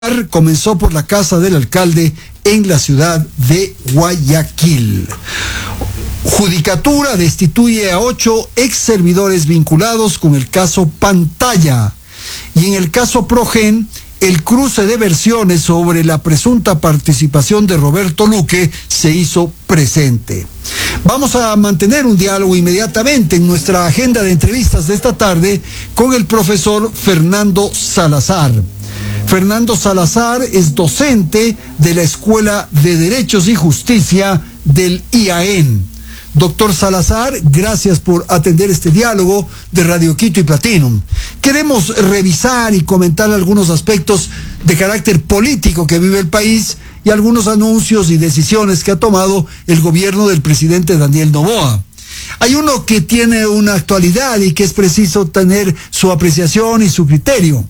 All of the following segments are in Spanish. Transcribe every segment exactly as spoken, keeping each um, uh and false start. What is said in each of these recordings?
comenzó por la casa del alcalde en la ciudad de Guayaquil. Judicatura destituye a ocho ex servidores vinculados con el caso Pantalla. Y en el caso Progen, el cruce de versiones sobre la presunta participación de Roberto Luque se hizo presente. Vamos a mantener un diálogo inmediatamente en nuestra agenda de entrevistas de esta tarde con el profesor Fernando Salazar. Fernando Salazar es docente de la Escuela de Derechos y Justicia del I A E N. Doctor Salazar, gracias por atender este diálogo de Radio Quito y Platinum. Queremos revisar y comentar algunos aspectos de carácter político que vive el país y algunos anuncios y decisiones que ha tomado el gobierno del presidente Daniel Noboa. Hay uno que tiene una actualidad y que es preciso tener su apreciación y su criterio.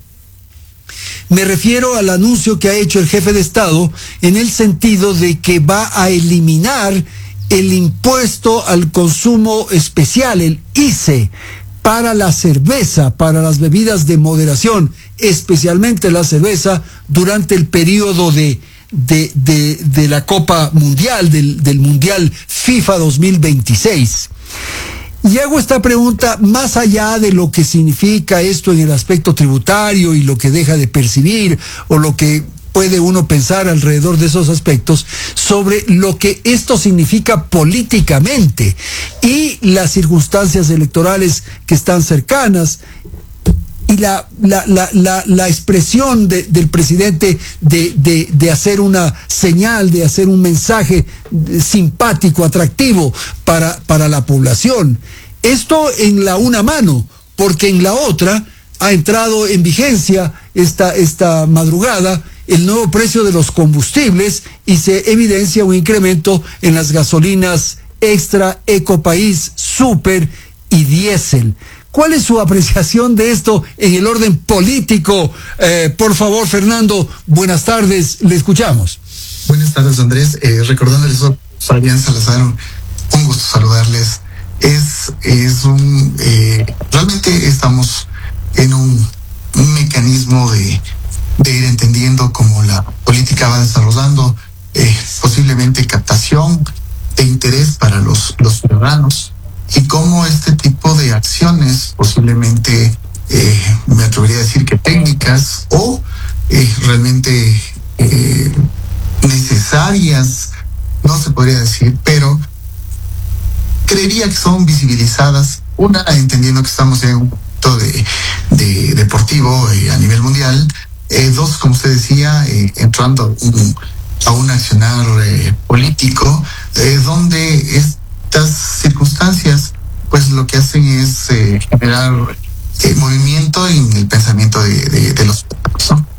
Me refiero al anuncio que ha hecho el jefe de Estado en el sentido de que va a eliminar el impuesto al consumo especial, el I C E, para la cerveza, para las bebidas de moderación, especialmente la cerveza, durante el periodo de, de, de, de la Copa Mundial, del, del Mundial FIFA dos mil veintiséis. Y hago esta pregunta más allá de lo que significa esto en el aspecto tributario y lo que deja de percibir o lo que puede uno pensar alrededor de esos aspectos, sobre lo que esto significa políticamente y las circunstancias electorales que están cercanas y la, la, la, la, la expresión de, del presidente de, de, de hacer una señal, de hacer un mensaje simpático, atractivo para, para la población. Esto en la una mano, porque en la otra ha entrado en vigencia esta, esta madrugada el nuevo precio de los combustibles y se evidencia un incremento en las gasolinas extra, Ecopaís, super y diésel. ¿Cuál es su apreciación de esto en el orden político? Eh, por favor, Fernando, buenas tardes, le escuchamos. Buenas tardes, Andrés. Eh, recordándoles eso, Fabián Salazar, un gusto saludarles. Es, es un, eh, realmente estamos en un, un mecanismo de, de ir entendiendo cómo la política va desarrollando, eh, posiblemente captación de interés para los, los ciudadanos. Y cómo este tipo de acciones, posiblemente, eh, me atrevería a decir que técnicas o eh, realmente eh, necesarias, no se podría decir, pero creería que son visibilizadas, una, entendiendo que estamos en un punto de, de deportivo eh, a nivel mundial, eh, dos, como usted decía, eh, entrando a un, a un accionar eh, político, eh, donde es estas circunstancias, pues lo que hacen es eh, generar eh, movimiento en el pensamiento de, de, de los ciudadanos, ¿no?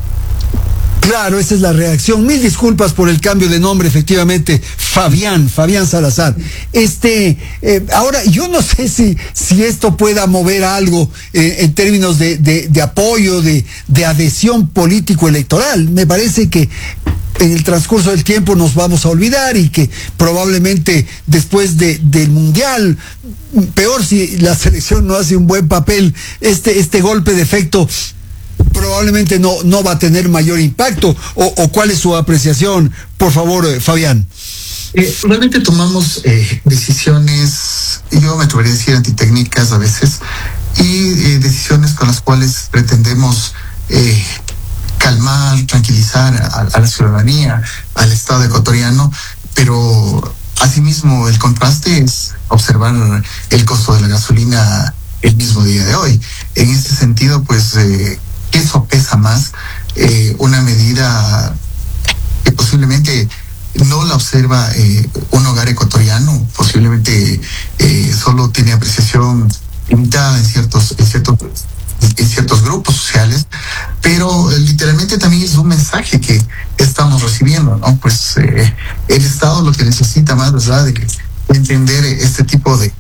Claro, esa es la reacción. Mil disculpas por el cambio de nombre, efectivamente, Fabián, Fabián Salazar. Este, eh, ahora, yo no sé si, si esto pueda mover algo eh, en términos de, de, de apoyo, de, de adhesión político-electoral. Me parece que en el transcurso del tiempo nos vamos a olvidar y que probablemente después de, del Mundial, peor si la selección no hace un buen papel, este, este golpe de efecto probablemente no, no va a tener mayor impacto. O, o ¿cuál es su apreciación? Por favor, eh, Fabián. Eh, realmente tomamos eh, decisiones, yo me atrevería a decir antitécnicas a veces, y eh, decisiones con las cuales pretendemos eh, calmar, tranquilizar a, a la ciudadanía, al Estado ecuatoriano, pero asimismo el contraste es observar el costo de la gasolina el mismo día de hoy. En este sentido, pues, eh, eso pesa más, eh, una medida que posiblemente no la observa eh, un hogar ecuatoriano, posiblemente eh, solo tiene apreciación limitada en ciertos, en ciertos en ciertos grupos sociales, pero eh, literalmente también es un mensaje que estamos recibiendo, ¿no? Pues eh, el Estado lo que necesita más, ¿verdad?, de, de entender este tipo de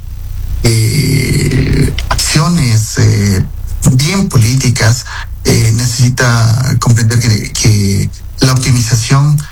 eh, acciones eh, bien políticas, eh, necesita comprender que, que la optimización